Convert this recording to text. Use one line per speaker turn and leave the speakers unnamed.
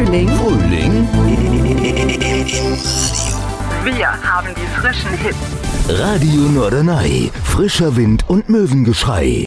Frühling.
Frühling
Wir haben die frischen Hits.
Radio Norderney. Frischer Wind und Möwengeschrei.